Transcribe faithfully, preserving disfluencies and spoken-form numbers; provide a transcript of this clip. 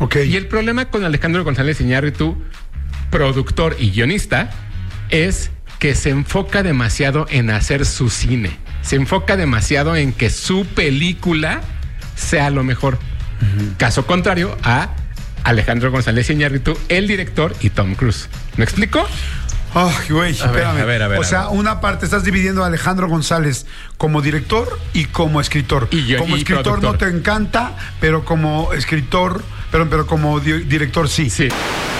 Okay. Y el problema con Alejandro González Iñárritu, productor y guionista, es que se enfoca demasiado en hacer su cine. Se enfoca demasiado en que su película sea lo mejor. Uh-huh. Caso contrario a Alejandro González Iñárritu, el director, y Tom Cruise. ¿Me explico? Ay, güey, espérame. A ver, a ver, o a sea, ver. una parte estás dividiendo a Alejandro González como director y como escritor. Y yo, como y escritor productor. no te encanta, pero como escritor, pero, pero como di- director sí. Sí.